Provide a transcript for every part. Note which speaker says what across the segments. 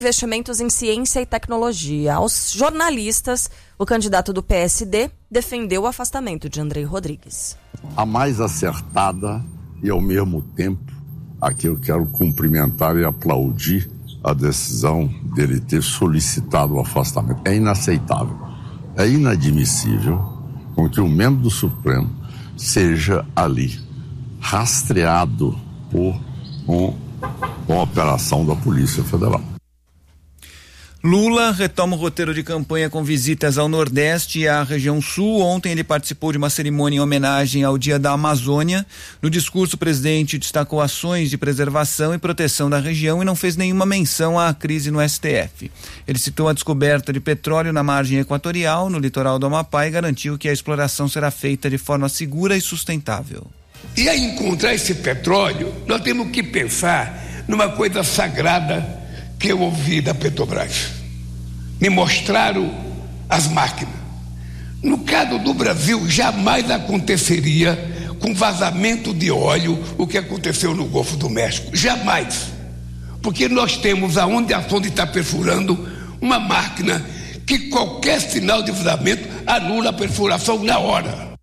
Speaker 1: investimentos em ciência e tecnologia. Aos jornalistas, o candidato do PSD defendeu o afastamento de Andrei Rodrigues.
Speaker 2: A mais acertada e, ao mesmo tempo, aqui eu quero cumprimentar e aplaudir a decisão dele ter solicitado o afastamento. É inaceitável, é inadmissível com que um membro do Supremo seja ali rastreado por uma operação da Polícia Federal.
Speaker 3: Lula retoma o roteiro de campanha com visitas ao Nordeste e à região Sul. Ontem ele participou de uma cerimônia em homenagem ao Dia da Amazônia. No discurso, o presidente destacou ações de preservação e proteção da região e não fez nenhuma menção à crise no STF. Ele citou a descoberta de petróleo na margem equatorial, no litoral do Amapá, e garantiu que a exploração será feita de forma segura e sustentável.
Speaker 4: E a encontrar esse petróleo, nós temos que pensar numa coisa sagrada que eu ouvi da Petrobras. Me mostraram as máquinas. No caso do Brasil, jamais aconteceria com vazamento de óleo o que aconteceu no Golfo do México. Jamais. Porque nós temos aonde a sonda está perfurando uma máquina que qualquer sinal de vazamento anula a perfuração na hora.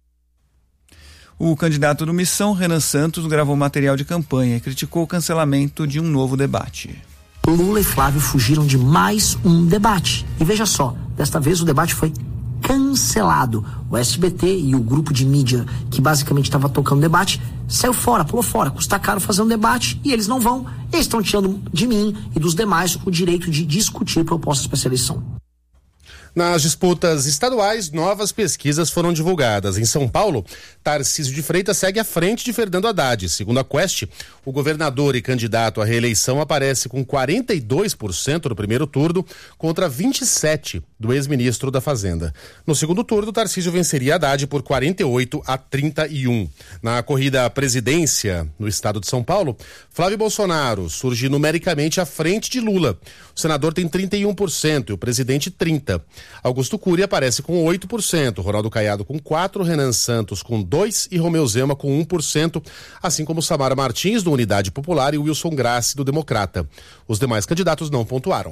Speaker 3: O candidato do Missão, Renan Santos, gravou material de campanha e criticou o cancelamento de um novo debate.
Speaker 5: Lula e Flávio fugiram de mais um debate. E veja só, desta vez o debate foi cancelado. O SBT e o grupo de mídia que basicamente estava tocando debate saiu fora, pulou fora. Custa caro fazer um debate e eles não vão. Eles estão tirando de mim e dos demais o direito de discutir propostas para essa eleição.
Speaker 6: Nas disputas estaduais, novas pesquisas foram divulgadas. Em São Paulo, Tarcísio de Freitas segue à frente de Fernando Haddad. Segundo a Quest, o governador e candidato à reeleição aparece com 42% no primeiro turno contra 27% do ex-ministro da Fazenda. No segundo turno, Tarcísio venceria Haddad por 48-31. Na corrida à presidência no estado de São Paulo, Flávio Bolsonaro surge numericamente à frente de Lula. O senador tem 31% e o presidente 30%. Augusto Cury aparece com 8%, Ronaldo Caiado com 4%, Renan Santos com 2% e Romeu Zema com 1%, assim como Samara Martins, do Unidade Popular, e Wilson Grassi, do Democrata. Os demais candidatos não pontuaram.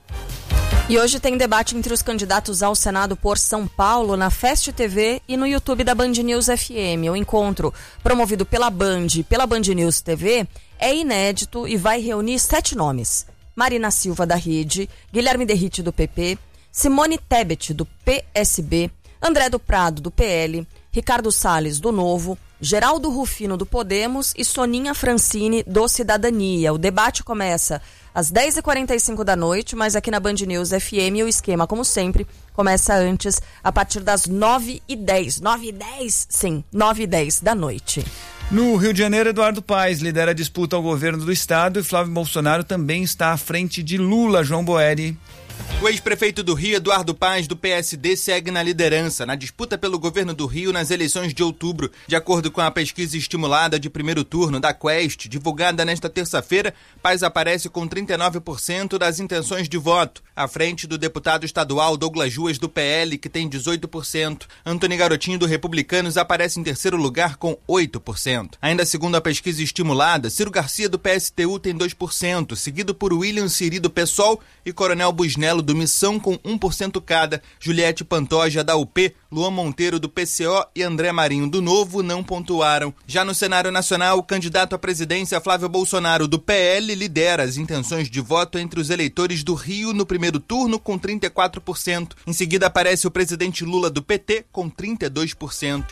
Speaker 1: E hoje tem debate entre os candidatos ao Senado por São Paulo na Fast TV e no YouTube da Band News FM. O encontro, promovido pela Band e pela Band News TV, é inédito e vai reunir 7 nomes. Marina Silva, da Rede, Guilherme Derrite, do PP, Simone Tebet, do PSB, André do Prado, do PL, Ricardo Salles, do Novo, Geraldo Rufino, do Podemos e Soninha Francini, do Cidadania. O debate começa às 10h45 da noite, mas aqui na Band News FM o esquema, como sempre, começa antes, a partir das 9h10. 9h10? Sim, 9h10 da noite.
Speaker 3: No Rio de Janeiro, Eduardo Paes lidera a disputa ao governo do estado e Flávio Bolsonaro também está à frente de Lula. João Boeri.
Speaker 7: O ex-prefeito do Rio, Eduardo Paes, do PSD, segue na liderança na disputa pelo governo do Rio nas eleições de outubro. De acordo com a pesquisa estimulada de primeiro turno da Quest, divulgada nesta terça-feira, Paes aparece com 39% das intenções de voto, à frente do deputado estadual Douglas Ruas, do PL, que tem 18%. Antônio Garotinho, do Republicanos, aparece em terceiro lugar com 8%. Ainda segundo a pesquisa estimulada, Ciro Garcia, do PSTU, tem 2%, seguido por William Siri, do PSOL, e Coronel Busnello, do Missão, com 1% cada. Juliette Pantoja, da UP, Luan Monteiro, do PCO e André Marinho, do Novo, não pontuaram. Já no cenário nacional, o candidato à presidência Flávio Bolsonaro, do PL, lidera as intenções de voto entre os eleitores do Rio no primeiro turno, com 34%. Em seguida aparece o presidente Lula, do PT, com 32%.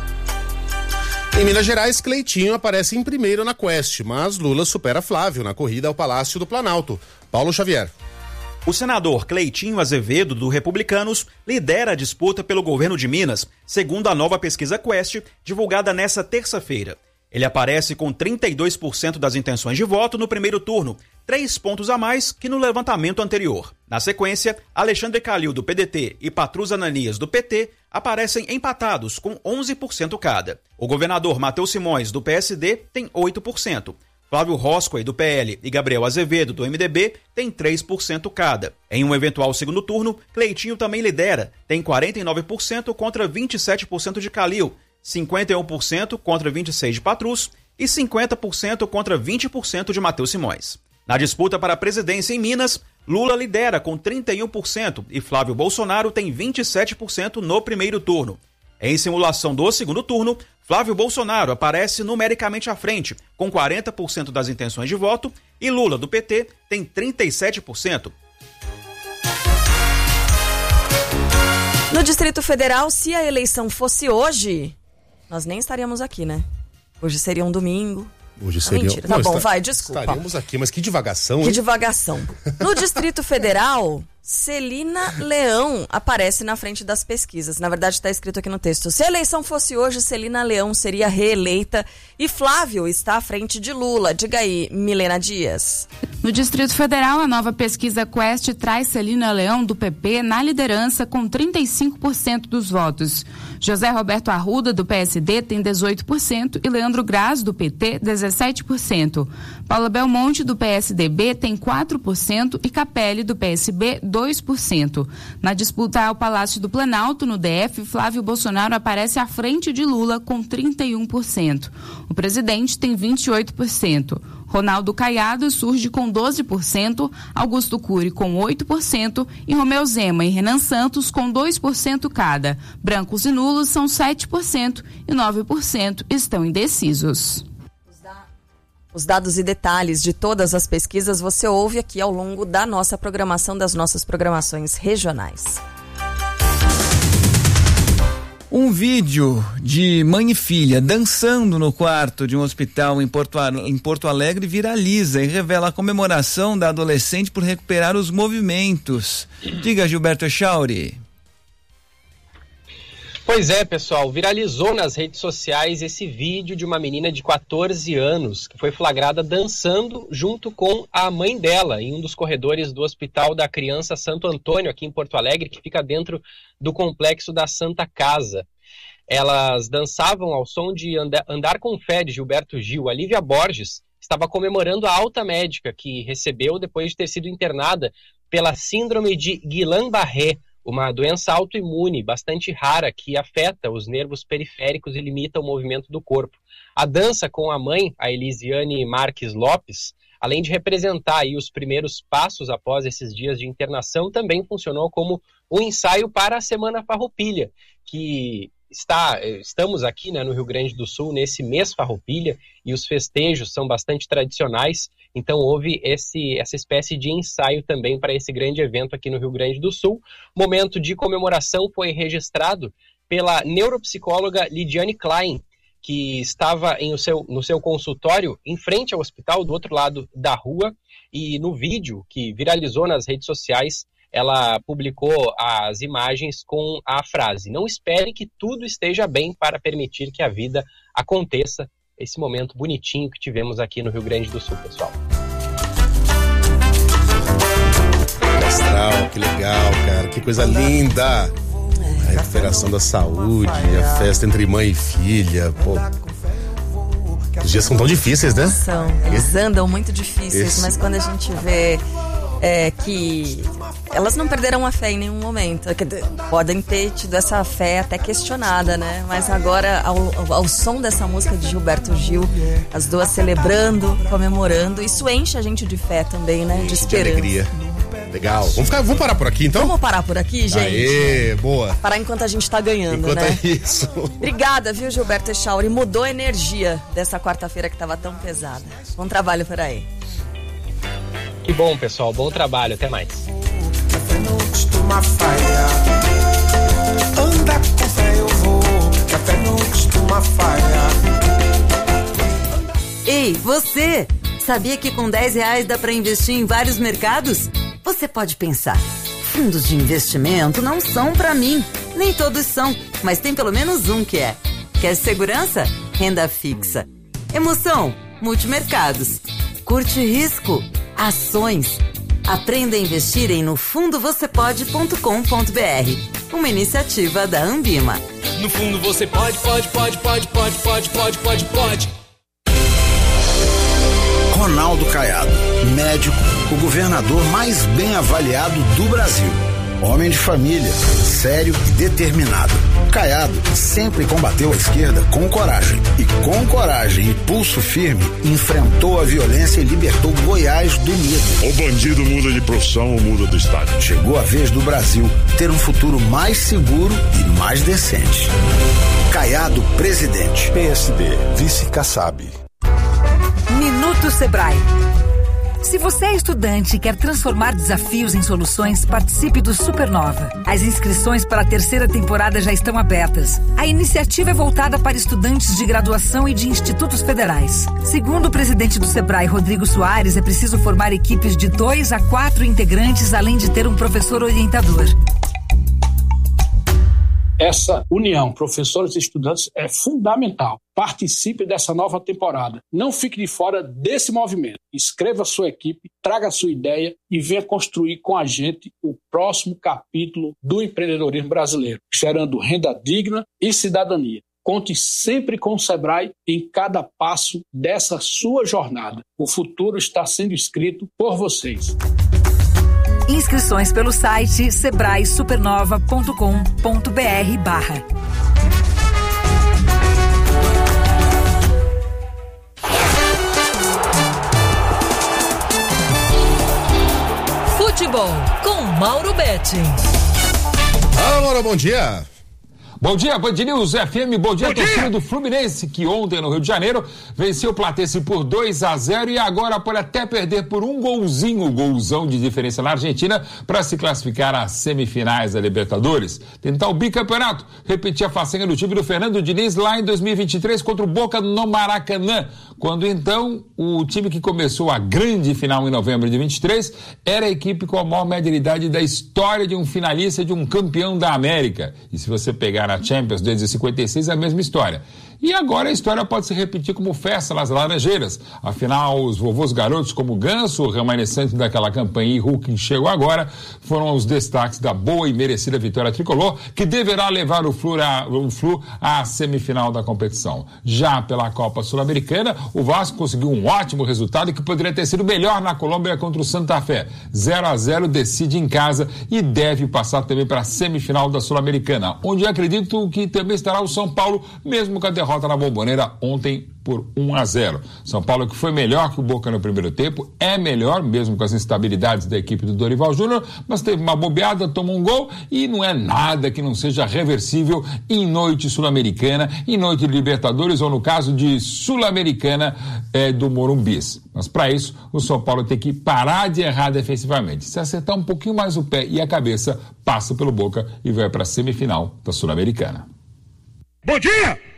Speaker 6: Em Minas Gerais, Cleitinho aparece em primeiro na Quest, mas Lula supera Flávio na corrida ao Palácio do Planalto. Paulo Xavier.
Speaker 8: O senador Cleitinho Azevedo, do Republicanos, lidera a disputa pelo governo de Minas, segundo a nova pesquisa Quest, divulgada nesta terça-feira. Ele aparece com 32% das intenções de voto no primeiro turno, 3 pontos a mais que no levantamento anterior. Na sequência, Alexandre Calil, do PDT, e Patrus Ananias, do PT, aparecem empatados com 11% cada. O governador Matheus Simões, do PSD, tem 8%. Flávio Roscoe, do PL, e Gabriel Azevedo, do MDB, tem 3% cada. Em um eventual segundo turno, Cleitinho também lidera, tem 49% contra 27% de Calil, 51% contra 26% de Patrus e 50% contra 20% de Matheus Simões. Na disputa para a presidência em Minas, Lula lidera com 31% e Flávio Bolsonaro tem 27% no primeiro turno. Em simulação do segundo turno, Flávio Bolsonaro aparece numericamente à frente, com 40% das intenções de voto, e Lula, do PT, tem 37%.
Speaker 1: No Distrito Federal, se a eleição fosse hoje, nós nem estaríamos aqui, né? Hoje seria um domingo.
Speaker 6: Hoje seria...
Speaker 1: Mentira, tá bom, vai, desculpa.
Speaker 6: Estaríamos aqui, mas que divagação, hein?
Speaker 1: Que divagação. No Distrito Federal, Celina Leão aparece na frente das pesquisas. Na verdade, está escrito aqui no texto. Se a eleição fosse hoje, Celina Leão seria reeleita e Flávio está à frente de Lula. Diga aí, Milena Dias.
Speaker 9: No Distrito Federal, a nova pesquisa Quest traz Celina Leão, do PP, na liderança com 35% dos votos. José Roberto Arruda, do PSD, tem 18% e Leandro Graz, do PT, 17%. Paula Belmonte, do PSDB, tem 4% e Capelli, do PSB, 2%. Na disputa ao Palácio do Planalto, no DF, Flávio Bolsonaro aparece à frente de Lula com 31%. O presidente tem 28%. Ronaldo Caiado surge com 12%, Augusto Cury com 8% e Romeu Zema e Renan Santos com 2% cada. Brancos e nulos são 7% e 9% estão indecisos.
Speaker 1: Os dados e detalhes de todas as pesquisas você ouve aqui ao longo da nossa programação, das nossas programações regionais.
Speaker 3: Um vídeo de mãe e filha dançando no quarto de um hospital em Porto Alegre viraliza e revela a comemoração da adolescente por recuperar os movimentos. Diga, Gilberto Echauri.
Speaker 10: Pois é, pessoal, viralizou nas redes sociais esse vídeo de uma menina de 14 anos que foi flagrada dançando junto com a mãe dela em um dos corredores do Hospital da Criança Santo Antônio, aqui em Porto Alegre, que fica dentro do complexo da Santa Casa. Elas dançavam ao som de Andar com Fé, de Gilberto Gil. A Lívia Borges estava comemorando a alta médica que recebeu depois de ter sido internada pela síndrome de Guillain-Barré, uma doença autoimune bastante rara que afeta os nervos periféricos e limita o movimento do corpo. A dança com a mãe, a Elisiane Marques Lopes, além de representar aí os primeiros passos após esses dias de internação, também funcionou como um ensaio para a Semana Farroupilha, que estamos aqui, né, no Rio Grande do Sul, nesse mês Farroupilha, e os festejos são bastante tradicionais, então houve essa espécie de ensaio também para esse grande evento aqui no Rio Grande do Sul. Momento de comemoração foi registrado pela neuropsicóloga Lidiane Klein, que estava no seu consultório em frente ao hospital, do outro lado da rua, e no vídeo que viralizou nas redes sociais, ela publicou as imagens com a frase: "Não espere que tudo esteja bem para permitir que a vida aconteça." Esse momento bonitinho que tivemos aqui no Rio Grande do Sul, pessoal.
Speaker 6: Que astral, que legal, cara, que coisa linda. A recuperação da saúde, a festa entre mãe e filha, pô. Os dias são tão difíceis, né?
Speaker 1: São, eles andam muito difíceis, mas quando a gente vê que elas não perderam a fé em nenhum momento, podem ter tido essa fé até questionada, né? Mas agora, ao som dessa música de Gilberto Gil, as duas celebrando, comemorando, isso enche a gente de fé também, né? De esperança.
Speaker 6: De alegria. Legal. Vamos parar por aqui, então?
Speaker 1: Vamos parar por aqui, gente?
Speaker 6: Aê, boa.
Speaker 1: Parar enquanto a gente tá ganhando,
Speaker 6: enquanto
Speaker 1: né?
Speaker 6: É isso.
Speaker 1: Obrigada, viu, Gilberto Echauri? Mudou a energia dessa quarta-feira que tava tão pesada. Bom trabalho por aí.
Speaker 10: Que bom, pessoal. Bom trabalho. Até mais.
Speaker 11: Café não costuma falhar. Anda com fé, eu vou. Café não costuma falhar.
Speaker 12: Ei, você! Sabia que com R$10 dá para investir em vários mercados? Você pode pensar, fundos de investimento não são para mim. Nem todos são, mas tem pelo menos um que é. Quer segurança? Renda fixa. Emoção? Multimercados. Curte risco? Ações. Aprenda a investir em nofundovocepode.com.br. Uma iniciativa da Ambima.
Speaker 13: No fundo você pode.
Speaker 14: Ronaldo Caiado, médico, o governador mais bem avaliado do Brasil.
Speaker 13: Homem de família, sério e determinado. Caiado sempre combateu a esquerda com coragem. E com coragem e pulso firme, enfrentou a violência e libertou Goiás do medo.
Speaker 14: O bandido muda de profissão ou muda do estado.
Speaker 13: Chegou a vez do Brasil ter um futuro mais seguro e mais decente. Caiado presidente.
Speaker 15: PSD, vice Kassab.
Speaker 16: Minuto Sebrae. Se você é estudante e quer transformar desafios em soluções, participe do Supernova. As inscrições para a 3ª temporada já estão abertas. A iniciativa é voltada para estudantes de graduação e de institutos federais. Segundo o presidente do Sebrae, Rodrigo Soares, é preciso formar equipes de 2 a 4 integrantes, além de ter um professor orientador.
Speaker 17: Essa união, professores e estudantes, é fundamental. Participe dessa nova temporada. Não fique de fora desse movimento. Escreva sua equipe, traga a sua ideia e venha construir com a gente o próximo capítulo do empreendedorismo brasileiro, gerando renda digna e cidadania. Conte sempre com o Sebrae em cada passo dessa sua jornada. O futuro está sendo escrito por vocês.
Speaker 16: Inscrições pelo site sebraesupernova.com.br/.
Speaker 18: Futebol com Mauro Betting.
Speaker 6: Alô, Mauro, bom dia.
Speaker 19: Bom dia, Band News FM, bom dia, torcida do Fluminense, que ontem no Rio de Janeiro venceu o Platense por 2-0 e agora pode até perder por um golzão de diferença na Argentina para se classificar às semifinais da Libertadores. Tentar o bicampeonato, repetir a façanha do time do Fernando Diniz lá em 2023 contra o Boca no Maracanã, quando então o time que começou a grande final em novembro de 23 era a equipe com a maior média de idade da história de um finalista de um campeão da América. E se você pegar na Champions desde 56 é a mesma história. E agora a história pode se repetir como festa nas Laranjeiras. Afinal, os vovôs garotos como Ganso, o remanescente daquela campanha, e Hulk, que chegou agora, foram os destaques da boa e merecida vitória tricolor, que deverá levar o Flu à semifinal da competição. Já pela Copa Sul-Americana, o Vasco conseguiu um ótimo resultado que poderia ter sido melhor na Colômbia contra o Santa Fé. 0-0, decide em casa e deve passar também para a semifinal da Sul-Americana, onde acredito que também estará o São Paulo, mesmo com a derrota na Bombonera ontem por 1-0. São Paulo, que foi melhor que o Boca no primeiro tempo, é melhor, mesmo com as instabilidades da equipe do Dorival Júnior, mas teve uma bobeada, tomou um gol e não é nada que não seja reversível em noite sul-americana, em noite de Libertadores, ou no caso de Sul-Americana do Morumbis. Mas para isso, o São Paulo tem que parar de errar defensivamente. Se acertar um pouquinho mais o pé e a cabeça, passa pelo Boca e vai para a semifinal da Sul-Americana.
Speaker 14: Bom dia!